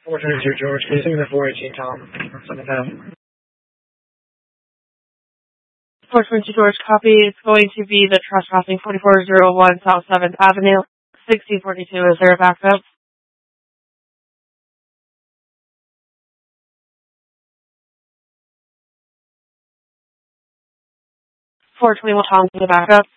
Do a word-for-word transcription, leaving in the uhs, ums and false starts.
four twenty-two George, casing the four eighteen Tom. Send it out. four twenty-two George, copy. It's going to be the trespassing forty-four oh one South seventh Avenue, sixteen forty-two. Is there a backup? four twenty-one Tom, the backup.